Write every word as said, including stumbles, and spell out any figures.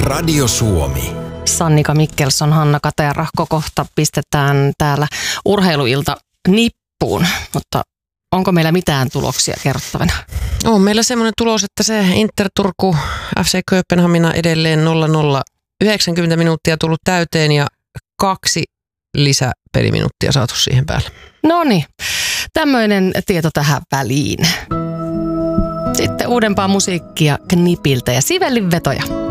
Radio Suomi. Sannika Mikkelson, Hanna Katerahko, kohta pistetään täällä urheiluilta nippuun, mutta onko meillä mitään tuloksia kerrottavana? On meillä semmoinen tulos, että se Inter Turku F C Kööpenhamina edelleen nolla nolla yhdeksänkymmentä minuuttia tullut täyteen ja kaksi lisäpeliminuuttia saatu siihen päälle. No niin, tämmöinen tieto tähän väliin. Sitten uudempaa musiikkia Knipiltä ja Sivellin vetoja.